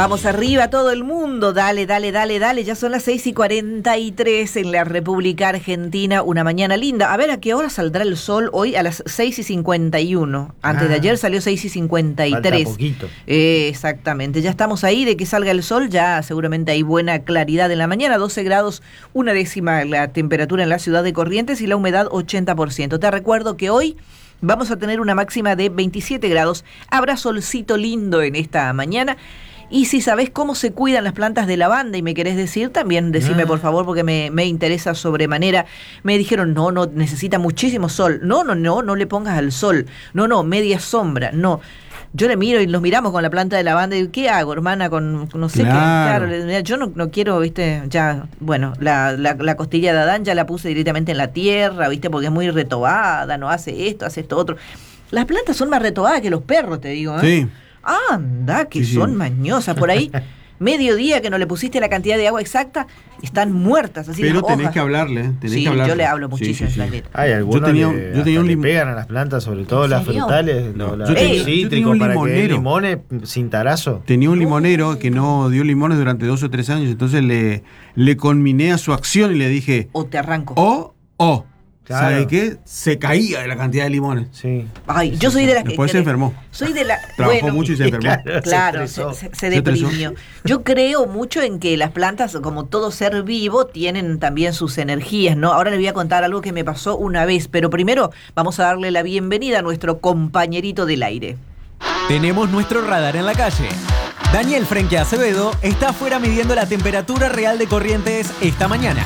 Vamos arriba todo el mundo, dale, dale, dale, dale, ya son las 6:43 en la República Argentina, una mañana linda. A ver, ¿a qué hora saldrá el sol hoy? A las 6:51. Antes de ayer salió 6:53. Falta poquito. Exactamente, ya estamos ahí de que salga el sol, ya seguramente hay buena claridad en la mañana, 12 grados, 1/10 la temperatura en la ciudad de Corrientes y la humedad 80%. Te recuerdo que hoy vamos a tener una máxima de 27 grados, habrá solcito lindo en esta mañana. Y si sabés cómo se cuidan las plantas de lavanda y me querés decir, también decime por favor, porque me interesa sobremanera. Me dijeron, no, necesita muchísimo sol. No le pongas al sol. No, media sombra, no. Yo le miro y los miramos con la planta de lavanda y digo, ¿qué hago, hermana? Con no sé Claro. qué. Claro, yo no quiero, viste, ya, bueno, la costilla de Adán ya la puse directamente en la tierra, viste, porque es muy retobada, no hace esto otro. Las plantas son más retobadas que los perros, te digo, ¿eh? Sí. Anda, que Sí. son mañosas. Por ahí, mediodía que no le pusiste la cantidad de agua exacta, están muertas. Así Pero las tenés hojas. que hablarle. Sí, yo le hablo muchísimo. Sí. Hay algunos Yo tenía que un le lim- pegan a las plantas, sobre todo las serio? frutales, No, los yo tenía cítricos, un para que dé limonero. limones sin tarazo. Tenía un limonero que no dio limones durante 2 o 3 años, entonces le conminé a su acción y le dije, O te arranco. Claro. ¿sabe qué? Se caía de la cantidad de limones. Sí. Ay, yo soy de las que... Después se enfermó. Soy de la... Trabajó mucho y se enfermó. Claro, Se estresó. se deprimió. Yo creo mucho en que las plantas, como todo ser vivo, tienen también sus energías, ¿no? Ahora les voy a contar algo que me pasó una vez, pero primero vamos a darle la bienvenida a nuestro compañerito del aire. Tenemos nuestro radar en la calle. Daniel Frenkie Acevedo está afuera midiendo la temperatura real de Corrientes esta mañana.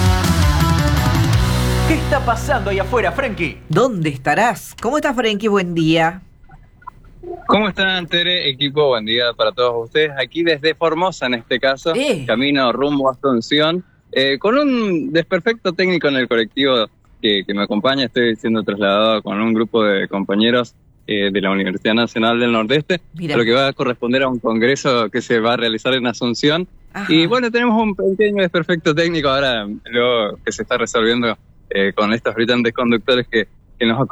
¿Qué está pasando ahí afuera, Frenkie? ¿Dónde estarás? ¿Cómo estás, Frenkie? Buen día. ¿Cómo están, Tere? Equipo, buen día para todos ustedes. Aquí desde Formosa, en este caso, camino rumbo a Asunción, con un desperfecto técnico en el colectivo que me acompaña. Estoy siendo trasladado con un grupo de compañeros de la Universidad Nacional del Nordeste, Mira. a lo que va a corresponder a un congreso que se va a realizar en Asunción. Ajá. Y bueno, tenemos un pequeño desperfecto técnico ahora, luego que se está resolviendo con estos brillantes conductores que nos acompañan.